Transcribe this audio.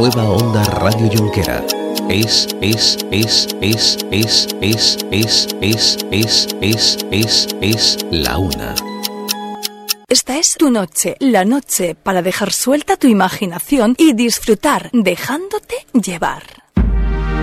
Nueva Onda Radio Jonquera. Es la una. Esta es tu noche, la noche para dejar suelta tu imaginación y disfrutar dejándote llevar.